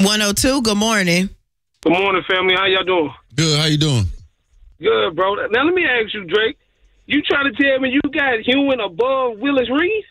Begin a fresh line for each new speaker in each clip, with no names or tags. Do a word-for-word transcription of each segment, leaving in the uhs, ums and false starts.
one oh two, good morning.
Good morning, family. How y'all doing?
Good. How you doing?
Good, bro. Now, let me ask you, Drake. You trying to tell me you got Ewing above Willis Reed?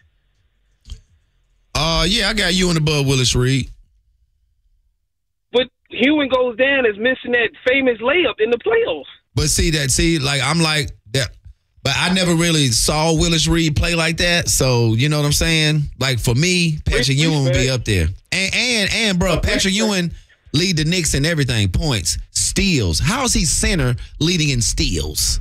Uh, yeah, I got you in above Willis Reed.
But Ewing goes down as missing that famous layup in the playoffs.
But see that, see, like I'm like that. But I never really saw Willis Reed play like that. So you know what I'm saying? Like for me, Patrick Ewing would be up there. And and and bro, Patrick Ewing lead the Knicks in everything: points, steals. How is he center leading in steals?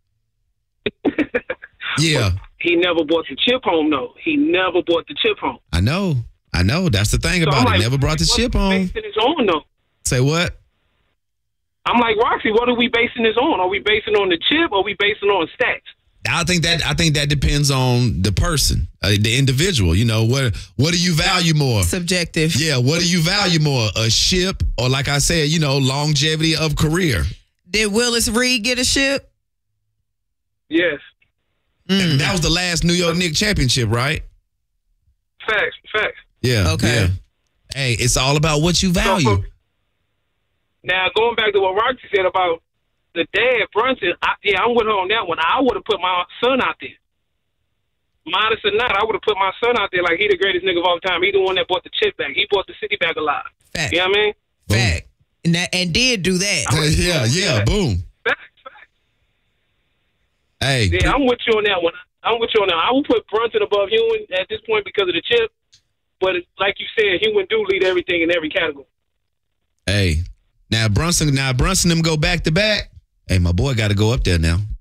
Yeah.
He never brought the chip home, though. He never brought the chip home.
I know. I know. That's the thing
So
about
I'm
it.
like,
Never brought the
what
chip
are we
home.
basing this on, though?
Say what?
I'm like, Roxy, what are we basing this on? Are we basing on the chip or are we basing on stats?
I think that I think that depends on the person, uh, the individual. You know, what what do you value more?
Subjective.
Yeah, what do you value more? A ship or, like I said, you know, longevity of career?
Did Willis Reed get a ship?
Yes.
Mm. That was the last New York Knicks championship, right?
Facts, facts.
Yeah.
Okay.
Yeah. Hey, it's all about what you value.
So, now, going back to what Roxy said about the dad, Brunson, I, yeah, I'm with her on that one. I would have put my son out there. Modest or not, I would have put my son out there like he the greatest nigga of all time. He the one that bought the chip back. He bought the city back alive.
Fact.
You know what I mean?
Fact. And, that, and did do that.
Yeah, yeah, boom.
Facts, facts.
Hey.
Yeah, I'm with you on that one. I'm with you on that. I would put Brunson above Ewing at this point because of the chip. But it, like you said, Ewing do lead everything in every category.
Hey. Now Brunson, now Brunson them go back to back. Hey, my boy got to go up there now.